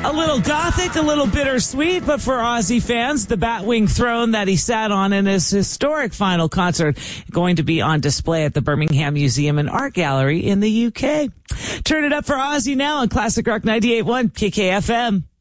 A little gothic, a little bittersweet, but for Ozzy fans, the Batwing throne that he sat on in his historic final concert going to be on display at the Birmingham Museum and Art Gallery in the UK. Turn it up for Ozzy now on Classic Rock 98.1 KKFM.